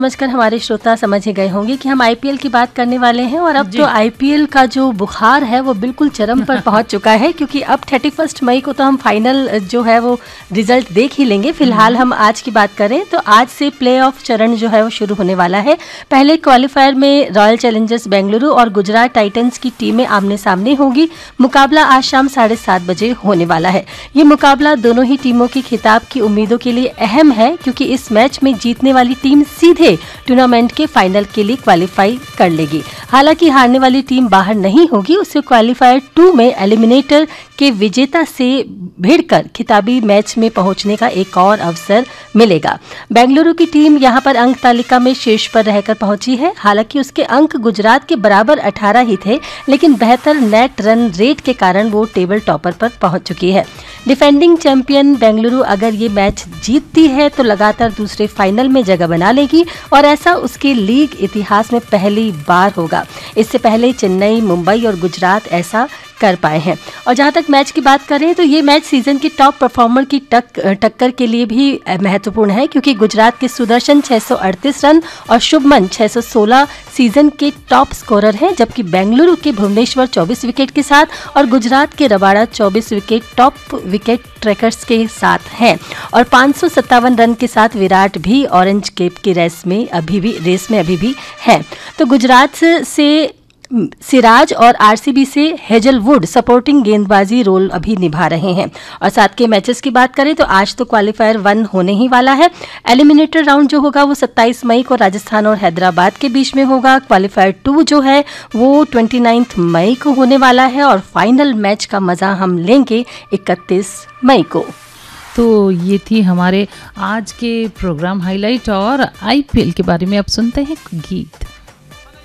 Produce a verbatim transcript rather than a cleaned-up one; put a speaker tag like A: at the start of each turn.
A: समझकर हमारे श्रोता समझ ही गए होंगे कि हम आईपीएल की बात करने वाले हैं और अब तो आईपीएल का जो बुखार है वो बिल्कुल चरम पर पहुंच चुका है, क्योंकि अब इकतीस मई को तो हम फाइनल जो है वो रिजल्ट देख ही लेंगे। फिलहाल हम आज की बात करें तो आज से प्लेऑफ चरण जो है वो शुरू होने वाला है। पहले क्वालिफायर में रॉयल चैलेंजर्स बेंगलुरु और गुजरात टाइटंस की टीमें आमने सामने होंगी। मुकाबला आज शाम साढ़े सात बजे होने वाला है। ये मुकाबला दोनों ही टीमों की खिताब की उम्मीदों के लिए अहम है, क्योंकि इस मैच में जीतने वाली टीम सीधे टूर्नामेंट के फाइनल के लिए क्वालिफाई कर लेगी। हालांकि हारने वाली टीम बाहर नहीं होगी, उसे क्वालिफायर टू में एलिमिनेटर के विजेता से भिड़कर खिताबी मैच में पहुंचने का एक और अवसर मिलेगा। बेंगलुरु की टीम यहां पर अंक तालिका में शीर्ष पर रहकर पहुंची है। हालांकि उसके अंक गुजरात के बराबर अठारह ही थे, लेकिन बेहतर नेट रन रेट के कारण वो टेबल टॉपर पर पहुंच चुकी है। डिफेंडिंग चैंपियन बेंगलुरु अगर ये मैच जीतती है तो लगातार दूसरे फाइनल में जगह बना लेगी और ऐसा उसके लीग इतिहास में पहली बार होगा। इससे पहले चेन्नई, मुंबई और गुजरात ऐसा कर पाए हैं। और जहां तक मैच की बात करें तो ये मैच सीजन के टॉप परफॉर्मर की टक, टक्कर के लिए भी महत्वपूर्ण है, क्योंकि गुजरात के सुदर्शन छह सौ अड़तीस रन और शुभमन छह सौ सोलह सीजन के टॉप स्कोरर हैं, जबकि बेंगलुरु के भुवनेश्वर चौबीस विकेट के साथ और गुजरात के रबाड़ा चौबीस विकेट टॉप विकेट ट्रैकर्स के साथ हैं। और पाँच सौ सत्तावन रन के साथ विराट भी ऑरेंज कैप की रेस में अभी भी रेस में अभी भी है। तो गुजरात से सिराज और आरसीबी से हेजलवुड सपोर्टिंग गेंदबाजी रोल अभी निभा रहे हैं। और साथ के मैचेस की बात करें तो आज तो क्वालिफायर वन होने ही वाला है। एलिमिनेटर राउंड जो होगा वो सत्ताईस मई को राजस्थान और हैदराबाद के बीच में होगा। क्वालिफायर टू जो है वो उनतीस मई को होने वाला है और फाइनल मैच का मजा हम लेंगे इकतीस मई को।
B: तो ये थी हमारे आज के प्रोग्राम हाईलाइट और आईपीएल के बारे में। अब सुनते हैं गीत।